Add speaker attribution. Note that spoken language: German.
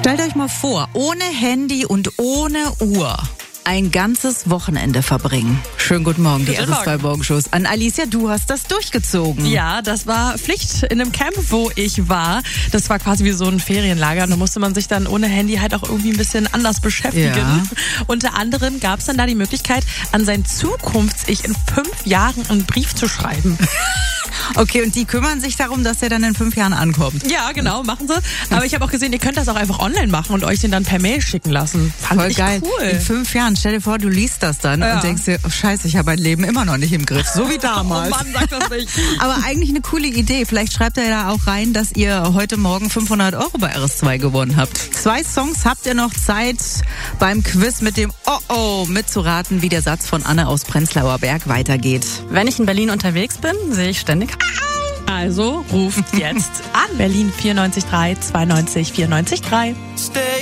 Speaker 1: Stellt euch mal vor, ohne Handy und ohne Uhr ein ganzes Wochenende verbringen. Schönen guten Morgen, die RS2-Morgenshows. An Alicia, du hast das durchgezogen.
Speaker 2: Ja, das war Pflicht in einem Camp, wo ich war. Das war quasi wie so ein Ferienlager. Da musste man sich dann ohne Handy halt auch irgendwie ein bisschen anders beschäftigen.
Speaker 1: Ja.
Speaker 2: Unter anderem gab es dann da die Möglichkeit, an sein Zukunfts-Ich in 5 Jahren einen Brief zu schreiben.
Speaker 1: Okay, und die kümmern sich darum, dass der dann in 5 Jahren ankommt.
Speaker 2: Ja, genau, machen sie. Aber ich habe auch gesehen, ihr könnt das auch einfach online machen und euch den dann per Mail schicken lassen. Fand
Speaker 1: Voll
Speaker 2: ich
Speaker 1: geil.
Speaker 2: cool.
Speaker 1: In 5 Jahren, stell dir vor, du liest das dann und denkst dir, oh, scheiße, ich habe mein Leben immer noch nicht im Griff. So wie damals.
Speaker 2: Oh Mann, sag das nicht.
Speaker 1: Aber eigentlich eine coole Idee. Vielleicht schreibt ihr da auch rein, dass ihr heute Morgen 500 € bei RS2 gewonnen habt. 2 Songs habt ihr noch Zeit beim Quiz mit dem Oh-Oh mitzuraten, wie der Satz von Anne aus Prenzlauer Berg weitergeht.
Speaker 3: Wenn ich in Berlin unterwegs bin, sehe ich ständig.
Speaker 2: Also ruft jetzt an. Berlin 94 3 92 94 3.